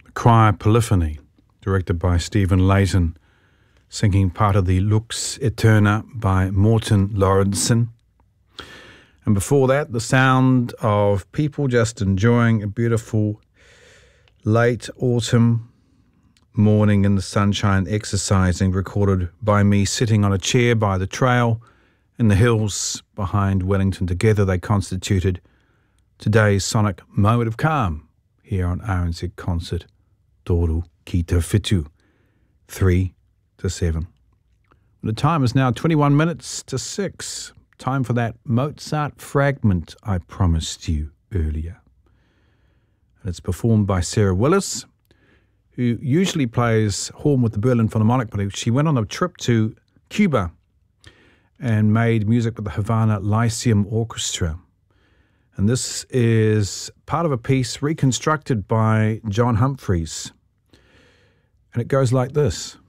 choir Polyphony, directed by Stephen Layton, singing part of the Lux Eterna by Morten Lauridsen. And before that, the sound of people just enjoying a beautiful late autumn morning in the sunshine, exercising, recorded by me sitting on a chair by the trail in the hills behind Wellington. Together they constituted today's sonic moment of calm here on RNZ Concert Toru Ki Te Whitu, 3 to 7. The time is now 21 minutes to 6. Time for that Mozart fragment I promised you earlier. And it's performed by Sarah Willis, who usually plays horn with the Berlin Philharmonic, but she went on a trip to Cuba and made music with the Havana Lyceum Orchestra. And this is part of a piece reconstructed by John Humphreys. And it goes like this.